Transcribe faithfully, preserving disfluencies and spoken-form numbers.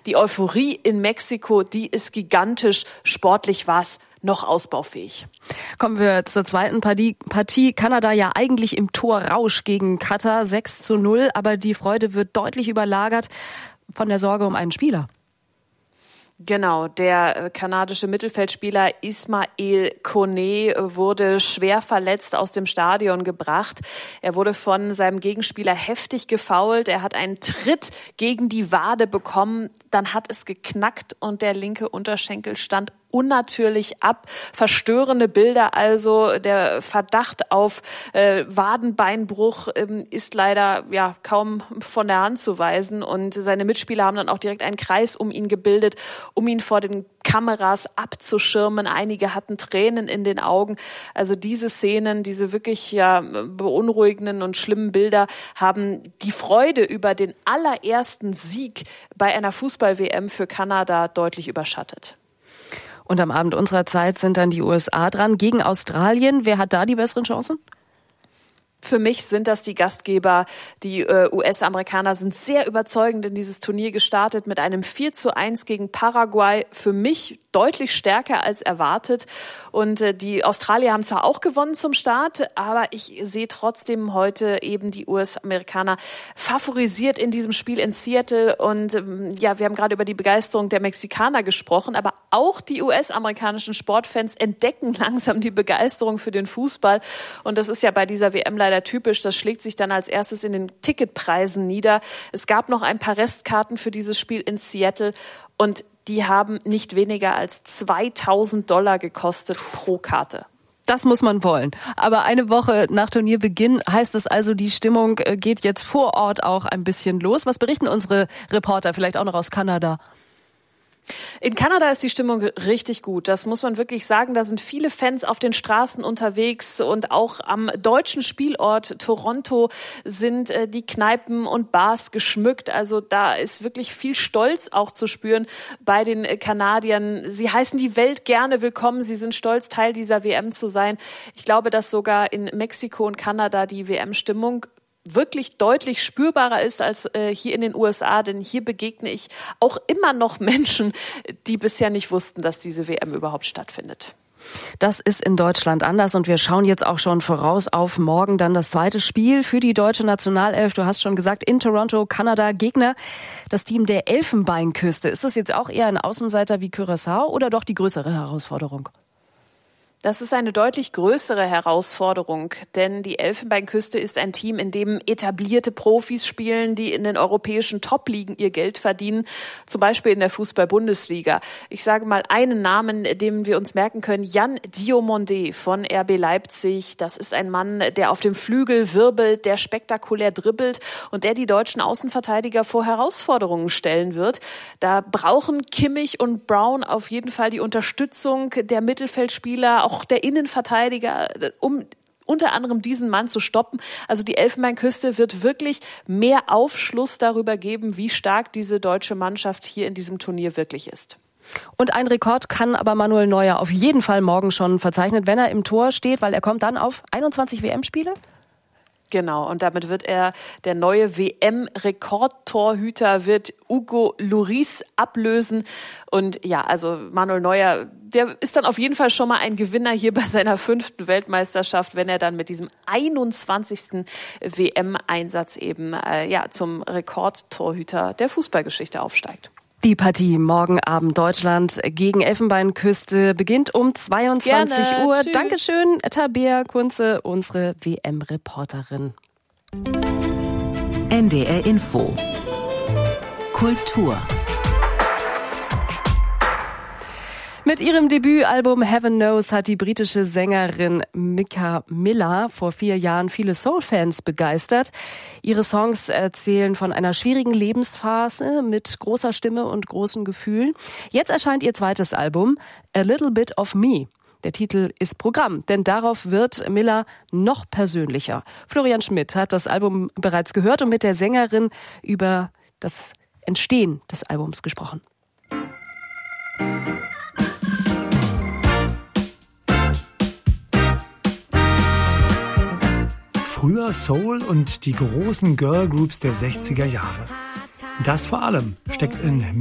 die Euphorie in Mexiko, die ist gigantisch. Sportlich war's noch ausbaufähig. Kommen wir zur zweiten Partie. Partie. Kanada ja eigentlich im Torrausch gegen Katar, sechs zu null, aber die Freude wird deutlich überlagert von der Sorge um einen Spieler. Genau, der kanadische Mittelfeldspieler Ismael Kone wurde schwer verletzt aus dem Stadion gebracht. Er wurde von seinem Gegenspieler heftig gefoult. Er hat einen Tritt gegen die Wade bekommen. Dann hat es geknackt und der linke Unterschenkel stand unnatürlich ab. Verstörende Bilder also. Der Verdacht auf äh, Wadenbeinbruch ähm, ist leider ja kaum von der Hand zu weisen. Und seine Mitspieler haben dann auch direkt einen Kreis um ihn gebildet, um ihn vor den Kameras abzuschirmen. Einige hatten Tränen in den Augen. Also diese Szenen, diese wirklich ja beunruhigenden und schlimmen Bilder haben die Freude über den allerersten Sieg bei einer Fußball-W M für Kanada deutlich überschattet. Und am Abend unserer Zeit sind dann die U S A dran gegen Australien. Wer hat da die besseren Chancen? Für mich sind das die Gastgeber. Die äh, U S-Amerikaner sind sehr überzeugend in dieses Turnier gestartet mit einem vier zu eins gegen Paraguay. Für mich deutlich stärker als erwartet. Und äh, die Australier haben zwar auch gewonnen zum Start, aber ich sehe trotzdem heute eben die U S-Amerikaner favorisiert in diesem Spiel in Seattle. Und ähm, ja, wir haben gerade über die Begeisterung der Mexikaner gesprochen, aber auch die U S-amerikanischen Sportfans entdecken langsam die Begeisterung für den Fußball. Und das ist ja bei dieser W M leider typisch. Das schlägt sich dann als erstes in den Ticketpreisen nieder. Es gab noch ein paar Restkarten für dieses Spiel in Seattle und die haben nicht weniger als zweitausend Dollar gekostet pro Karte. Das muss man wollen. Aber eine Woche nach Turnierbeginn heißt es also, die Stimmung geht jetzt vor Ort auch ein bisschen los. Was berichten unsere Reporter, vielleicht auch noch aus Kanada? In Kanada ist die Stimmung richtig gut, das muss man wirklich sagen. Da sind viele Fans auf den Straßen unterwegs und auch am deutschen Spielort Toronto sind äh, die Kneipen und Bars geschmückt. Also da ist wirklich viel Stolz auch zu spüren bei den äh, Kanadiern. Sie heißen die Welt gerne willkommen, sie sind stolz, Teil dieser W M zu sein. Ich glaube, dass sogar in Mexiko und Kanada die W M-Stimmung wirklich deutlich spürbarer ist als äh, hier in den U S A, denn hier begegne ich auch immer noch Menschen, die bisher nicht wussten, dass diese W M überhaupt stattfindet. Das ist in Deutschland anders und wir schauen jetzt auch schon voraus auf morgen dann das zweite Spiel für die deutsche Nationalelf. Du hast schon gesagt, in Toronto, Kanada, Gegner, das Team der Elfenbeinküste. Ist das jetzt auch eher ein Außenseiter wie Curaçao oder doch die größere Herausforderung? Das ist eine deutlich größere Herausforderung, denn die Elfenbeinküste ist ein Team, in dem etablierte Profis spielen, die in den europäischen Top-Ligen ihr Geld verdienen, zum Beispiel in der Fußball-Bundesliga. Ich sage mal einen Namen, den wir uns merken können, Yann Diomandé von R B Leipzig. Das ist ein Mann, der auf dem Flügel wirbelt, der spektakulär dribbelt und der die deutschen Außenverteidiger vor Herausforderungen stellen wird. Da brauchen Kimmich und Brown auf jeden Fall die Unterstützung der Mittelfeldspieler, auch der Innenverteidiger, um unter anderem diesen Mann zu stoppen. Also die Elfenbeinküste wird wirklich mehr Aufschluss darüber geben, wie stark diese deutsche Mannschaft hier in diesem Turnier wirklich ist. Und ein Rekord kann aber Manuel Neuer auf jeden Fall morgen schon verzeichnen, wenn er im Tor steht, weil er kommt dann auf einundzwanzig W M-Spiele? Genau, und damit wird er der neue W M-Rekordtorhüter, wird Hugo Lloris ablösen. Und ja, also Manuel Neuer, der ist dann auf jeden Fall schon mal ein Gewinner hier bei seiner fünften Weltmeisterschaft, wenn er dann mit diesem einundzwanzigsten W M-Einsatz eben äh, ja zum Rekordtorhüter der Fußballgeschichte aufsteigt. Die Partie morgen Abend Deutschland gegen Elfenbeinküste beginnt um zweiundzwanzig Gerne. Uhr. Tschüss. Dankeschön, Tabea Kunze, unsere W M-Reporterin. N D R Info Kultur. Mit ihrem Debütalbum Heaven Knows hat die britische Sängerin Mika Miller vor vier Jahren viele Soul-Fans begeistert. Ihre Songs erzählen von einer schwierigen Lebensphase mit großer Stimme und großen Gefühlen. Jetzt erscheint ihr zweites Album, A Little Bit of Me. Der Titel ist Programm, denn darauf wird Miller noch persönlicher. Florian Schmidt hat das Album bereits gehört und mit der Sängerin über das Entstehen des Albums gesprochen. Früher Soul und die großen Girlgroups der sechziger Jahre. Das vor allem steckt in